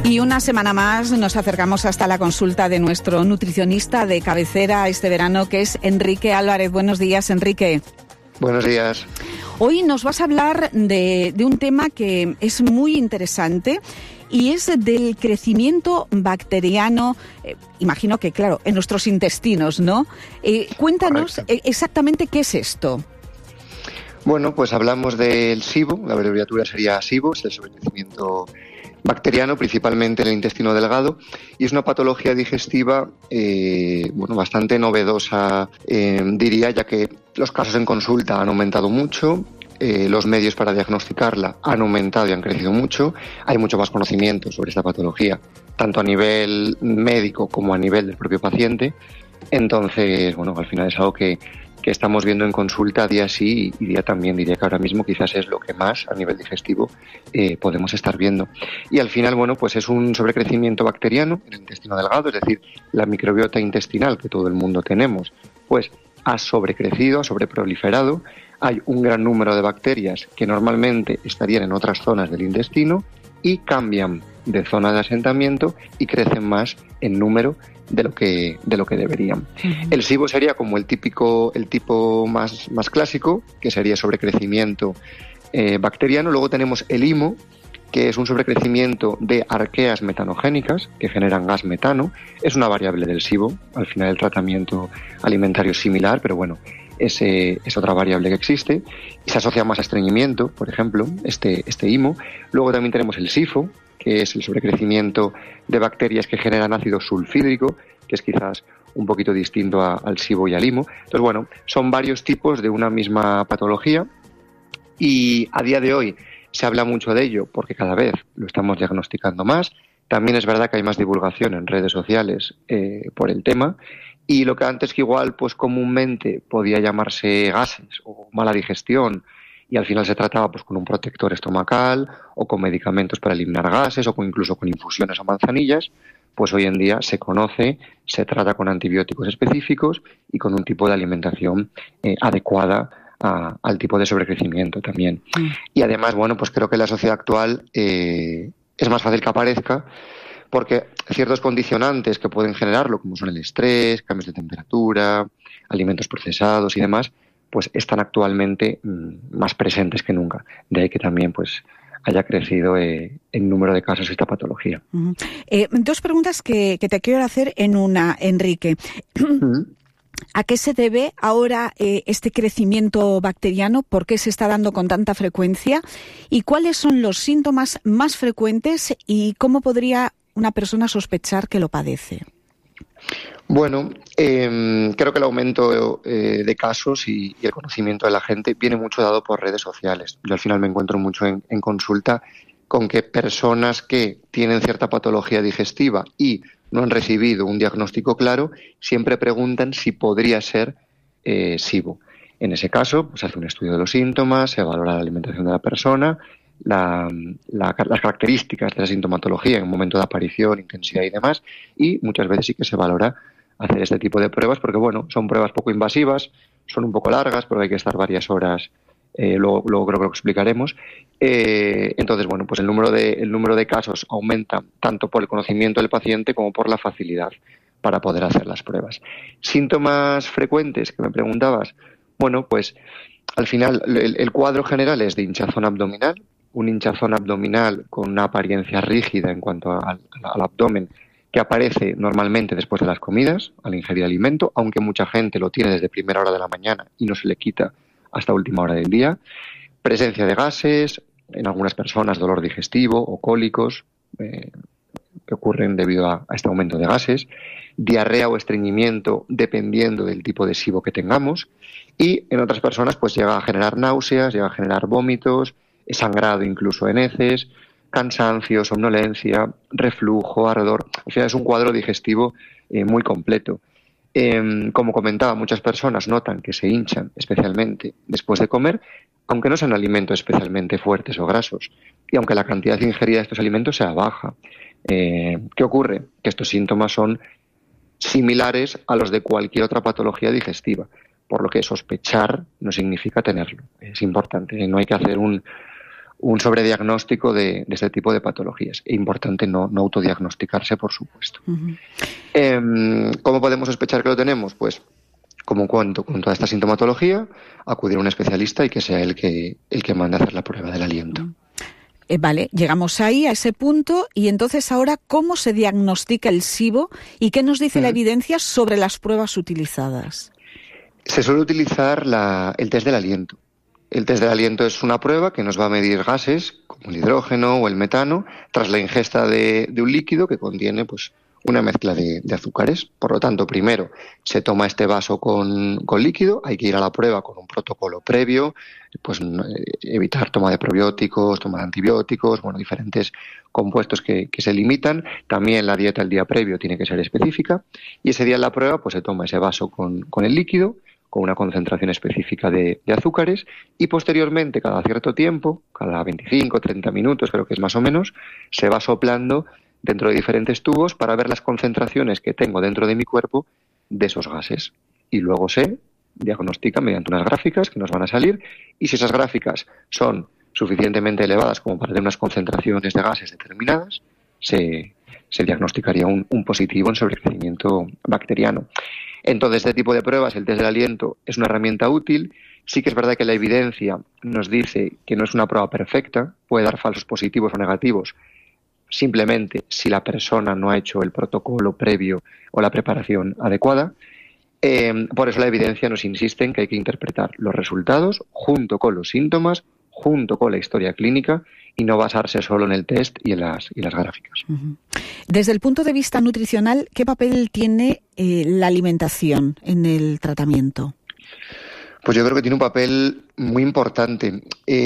Y una semana más nos acercamos hasta la consulta de nuestro nutricionista de cabecera este verano, que es Enrique Álvarez. Buenos días, Enrique. Buenos días. Hoy nos vas a hablar de un tema que es muy interesante y es del crecimiento bacteriano, imagino que, claro, en nuestros intestinos, ¿no? Cuéntanos exactamente qué es esto. Bueno, pues hablamos del SIBO, la abreviatura sería SIBO, es el sobrecrecimiento bacteriano, principalmente en el intestino delgado, y es una patología digestiva bastante novedosa, diría, ya que los casos en consulta han aumentado mucho, los medios para diagnosticarla han aumentado y han crecido mucho, hay mucho más conocimiento sobre esta patología, tanto a nivel médico como a nivel del propio paciente. Entonces, bueno, al final es algo que estamos viendo en consulta día sí y día también. Diría que ahora mismo quizás es lo que más a nivel digestivo podemos estar viendo. Y al final, bueno, pues es un sobrecrecimiento bacteriano en el intestino delgado, es decir, la microbiota intestinal que todo el mundo tenemos, pues ha sobrecrecido, ha sobreproliferado. Hay un gran número de bacterias que normalmente estarían en otras zonas del intestino y cambian de zona de asentamiento y crecen más en número de lo que deberían. Uh-huh. El SIBO sería como el tipo más clásico, que sería sobrecrecimiento bacteriano. Luego tenemos el IMO, que es un sobrecrecimiento de arqueas metanogénicas que generan gas metano. Es una variable del SIBO. Al final el tratamiento alimentario es similar, pero bueno, es otra variable que existe y se asocia más a estreñimiento, por ejemplo, este IMO. Luego también tenemos el SIFO, que es el sobrecrecimiento de bacterias que generan ácido sulfídrico, que es quizás un poquito distinto al SIBO y al IMO. Entonces, bueno, son varios tipos de una misma patología y a día de hoy se habla mucho de ello porque cada vez lo estamos diagnosticando más. También es verdad que hay más divulgación en redes sociales por el tema. Y lo que antes que igual pues comúnmente podía llamarse gases o mala digestión y al final se trataba pues con un protector estomacal o con medicamentos para eliminar gases o incluso con infusiones o manzanillas, pues hoy en día se conoce, se trata con antibióticos específicos y con un tipo de alimentación adecuada al tipo de sobrecrecimiento también. Y además, bueno, pues creo que en la sociedad actual es más fácil que aparezca porque ciertos condicionantes que pueden generarlo, como son el estrés, cambios de temperatura, alimentos procesados y demás, pues están actualmente más presentes que nunca. De ahí que también pues haya crecido el número de casos de esta patología. Uh-huh. Dos preguntas que te quiero hacer en una, Enrique. Uh-huh. ¿A qué se debe ahora este crecimiento bacteriano? ¿Por qué se está dando con tanta frecuencia? ¿Y cuáles son los síntomas más frecuentes y cómo podría una persona sospechar que lo padece? Bueno, creo que el aumento de casos y el conocimiento de la gente viene mucho dado por redes sociales. Yo al final me encuentro mucho en consulta con que personas que tienen cierta patología digestiva y no han recibido un diagnóstico claro, siempre preguntan si podría ser SIBO. En ese caso, pues se hace un estudio de los síntomas, se valora la alimentación de la persona, las características de la sintomatología en un momento de aparición, intensidad y demás, y muchas veces sí que se valora hacer este tipo de pruebas porque, bueno, son pruebas poco invasivas, son un poco largas, pero hay que estar varias horas, luego creo que lo explicaremos. Entonces, bueno, pues el número de casos aumenta tanto por el conocimiento del paciente como por la facilidad para poder hacer las pruebas. Síntomas frecuentes que me preguntabas, bueno, pues al final el cuadro general es de hinchazón abdominal, un hinchazón abdominal con una apariencia rígida en cuanto al abdomen que aparece normalmente después de las comidas, al ingerir alimento, aunque mucha gente lo tiene desde primera hora de la mañana y no se le quita hasta última hora del día. Presencia de gases, en algunas personas dolor digestivo o cólicos que ocurren debido a este aumento de gases, diarrea o estreñimiento dependiendo del tipo de SIBO que tengamos y en otras personas pues llega a generar náuseas, llega a generar vómitos, sangrado incluso en heces, cansancio, somnolencia, reflujo, ardor. Al final es un cuadro digestivo muy completo. Como comentaba, muchas personas notan que se hinchan especialmente después de comer, aunque no sean alimentos especialmente fuertes o grasos, y aunque la cantidad ingerida de estos alimentos sea baja. ¿Qué ocurre? Que estos síntomas son similares a los de cualquier otra patología digestiva, por lo que sospechar no significa tenerlo. Es importante, no hay que hacer un un sobrediagnóstico de este tipo de patologías. Es importante no autodiagnosticarse, por supuesto. Uh-huh. ¿Cómo podemos sospechar que lo tenemos? Pues como cuento con toda esta sintomatología, acudir a un especialista y que sea el que mande a hacer la prueba del aliento. Vale, llegamos ahí, a ese punto, y entonces ahora, ¿cómo se diagnostica el SIBO y qué nos dice la evidencia sobre las pruebas utilizadas? Se suele utilizar el test del aliento. El test del aliento es una prueba que nos va a medir gases, como el hidrógeno o el metano, tras la ingesta de un líquido que contiene pues una mezcla de azúcares. Por lo tanto, primero se toma este vaso con líquido, hay que ir a la prueba con un protocolo previo, pues evitar toma de probióticos, toma de antibióticos, diferentes compuestos que se limitan. También la dieta el día previo tiene que ser específica y ese día en la prueba pues se toma ese vaso con el líquido, con una concentración específica de azúcares y posteriormente, cada cierto tiempo, cada 25 o 30 minutos, creo que es más o menos, se va soplando dentro de diferentes tubos para ver las concentraciones que tengo dentro de mi cuerpo de esos gases. Y luego se diagnostica mediante unas gráficas que nos van a salir y si esas gráficas son suficientemente elevadas como para tener unas concentraciones de gases determinadas, se diagnosticaría un positivo en sobrecrecimiento bacteriano. Entonces, este tipo de pruebas, el test del aliento, es una herramienta útil. Sí que es verdad que la evidencia nos dice que no es una prueba perfecta, puede dar falsos positivos o negativos, simplemente si la persona no ha hecho el protocolo previo o la preparación adecuada. Por eso la evidencia nos insiste en que hay que interpretar los resultados junto con los síntomas, junto con la historia clínica y no basarse solo en el test y en las gráficas. Uh-huh. Desde el punto de vista nutricional, ¿qué papel tiene la alimentación en el tratamiento? Pues yo creo que tiene un papel muy importante.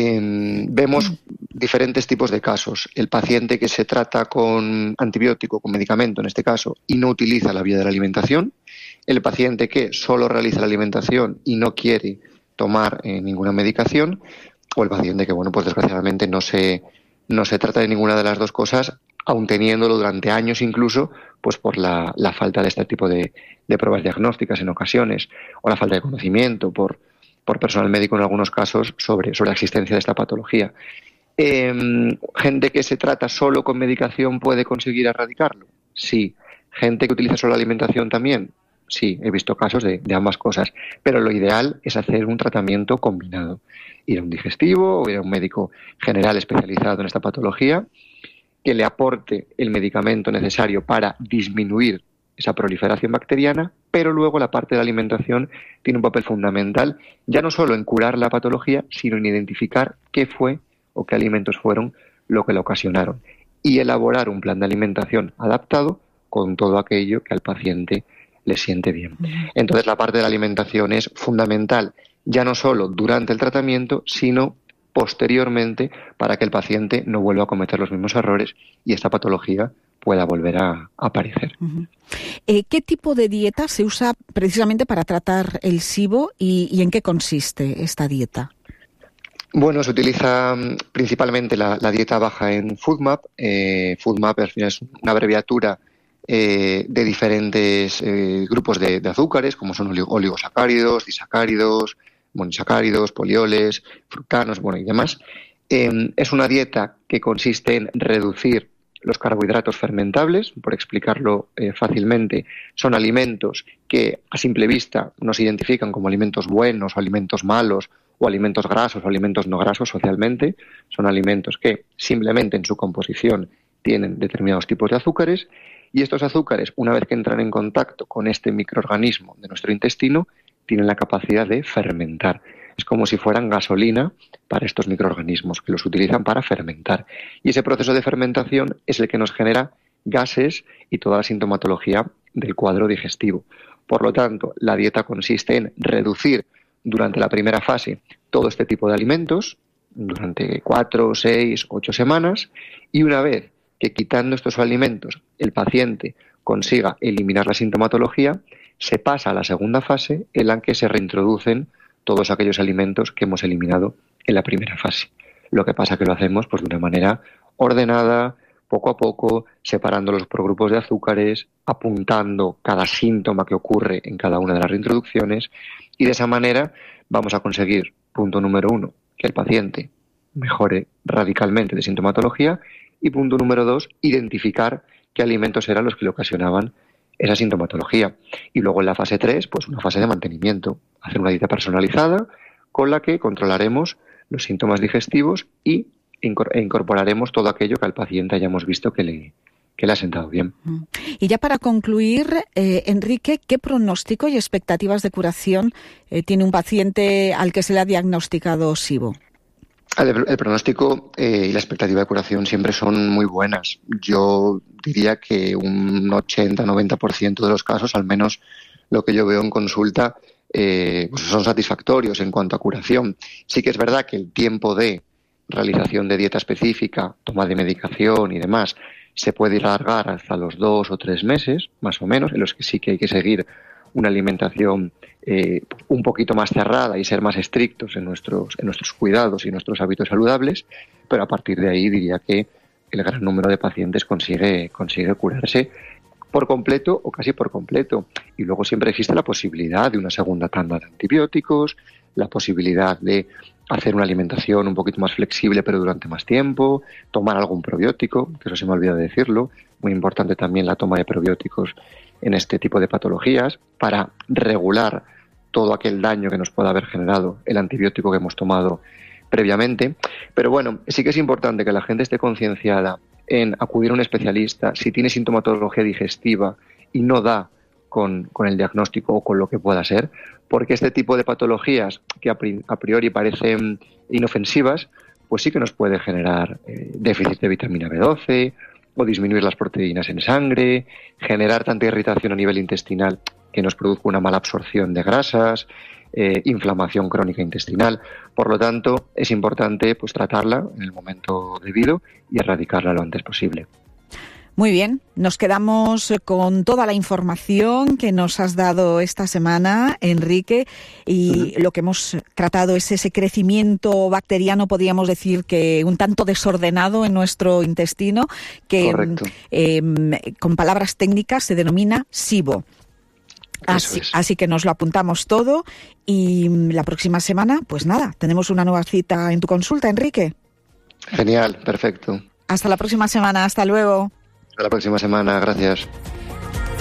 Vemos diferentes tipos de casos. El paciente que se trata con antibiótico, con medicamento en este caso, y no utiliza la vía de la alimentación. El paciente que solo realiza la alimentación y no quiere tomar ninguna medicación. O el paciente que, pues desgraciadamente no se trata de ninguna de las dos cosas, aun teniéndolo durante años incluso, pues por la falta de este tipo de pruebas diagnósticas en ocasiones, o la falta de conocimiento por personal médico en algunos casos sobre la existencia de esta patología. ¿Gente que se trata solo con medicación puede conseguir erradicarlo? Sí. ¿Gente que utiliza solo alimentación también? Sí, he visto casos de ambas cosas, pero lo ideal es hacer un tratamiento combinado. Ir a un digestivo o ir a un médico general especializado en esta patología que le aporte el medicamento necesario para disminuir esa proliferación bacteriana, pero luego la parte de la alimentación tiene un papel fundamental, ya no solo en curar la patología, sino en identificar qué fue o qué alimentos fueron lo que la ocasionaron y elaborar un plan de alimentación adaptado con todo aquello que al paciente le siente bien. Entonces la parte de la alimentación es fundamental, ya no solo durante el tratamiento, sino posteriormente para que el paciente no vuelva a cometer los mismos errores y esta patología pueda volver a aparecer. Uh-huh. ¿Qué tipo de dieta se usa precisamente para tratar el SIBO y en qué consiste esta dieta? Bueno, se utiliza principalmente la dieta baja en FODMAP. FODMAP al final es una abreviatura de diferentes grupos de azúcares, como son oligosacáridos, disacáridos, monosacáridos, polioles, fructanos, y demás. Es una dieta que consiste en reducir los carbohidratos fermentables, por explicarlo fácilmente, son alimentos que a simple vista no se identifican como alimentos buenos o alimentos malos o alimentos grasos o alimentos no grasos socialmente. Son alimentos que simplemente en su composición tienen determinados tipos de azúcares y estos azúcares, una vez que entran en contacto con este microorganismo de nuestro intestino, tienen la capacidad de fermentar. Es como si fueran gasolina para estos microorganismos que los utilizan para fermentar. Y ese proceso de fermentación es el que nos genera gases y toda la sintomatología del cuadro digestivo. Por lo tanto, la dieta consiste en reducir durante la primera fase todo este tipo de alimentos durante 4, 6, 8 semanas y una vez que quitando estos alimentos el paciente consiga eliminar la sintomatología, se pasa a la segunda fase en la que se reintroducen todos aquellos alimentos que hemos eliminado en la primera fase. Lo que pasa que lo hacemos de una manera ordenada, poco a poco, separándolos por grupos de azúcares, apuntando cada síntoma que ocurre en cada una de las reintroducciones y de esa manera vamos a conseguir, punto número 1, que el paciente mejore radicalmente de sintomatología. Y punto número 2, identificar qué alimentos eran los que le ocasionaban esa sintomatología. Y luego en la fase 3, pues una fase de mantenimiento, hacer una dieta personalizada con la que controlaremos los síntomas digestivos e incorporaremos todo aquello que al paciente hayamos visto que le ha sentado bien. Y ya para concluir, Enrique, ¿qué pronóstico y expectativas de curación tiene un paciente al que se le ha diagnosticado SIBO? El pronóstico y la expectativa de curación siempre son muy buenas. Yo diría que un 80-90% de los casos, al menos lo que yo veo en consulta, pues son satisfactorios en cuanto a curación. Sí que es verdad que el tiempo de realización de dieta específica, toma de medicación y demás, se puede alargar hasta los 2 o 3 meses, más o menos, en los que sí que hay que seguir una alimentación un poquito más cerrada y ser más estrictos en nuestros cuidados y nuestros hábitos saludables, pero a partir de ahí diría que el gran número de pacientes consigue curarse por completo o casi por completo. Y luego siempre existe la posibilidad de una segunda tanda de antibióticos, la posibilidad de hacer una alimentación un poquito más flexible pero durante más tiempo, tomar algún probiótico, que eso se me olvidó de decirlo, muy importante también la toma de probióticos en este tipo de patologías para regular todo aquel daño que nos pueda haber generado el antibiótico que hemos tomado previamente. Pero bueno, sí que es importante que la gente esté concienciada en acudir a un especialista si tiene sintomatología digestiva y no da con el diagnóstico o con lo que pueda ser, porque este tipo de patologías que a priori parecen inofensivas, pues sí que nos puede generar déficit de vitamina B12 o disminuir las proteínas en sangre, generar tanta irritación a nivel intestinal que nos produzca una mala absorción de grasas, inflamación crónica intestinal. Por lo tanto, es importante pues tratarla en el momento debido y erradicarla lo antes posible. Muy bien, nos quedamos con toda la información que nos has dado esta semana, Enrique, y lo que hemos tratado es ese crecimiento bacteriano, podríamos decir que un tanto desordenado en nuestro intestino, que con palabras técnicas se denomina SIBO. Así que nos lo apuntamos todo y la próxima semana, pues nada, tenemos una nueva cita en tu consulta, Enrique. Genial, perfecto. Hasta la próxima semana, hasta luego. Hasta la próxima semana, gracias.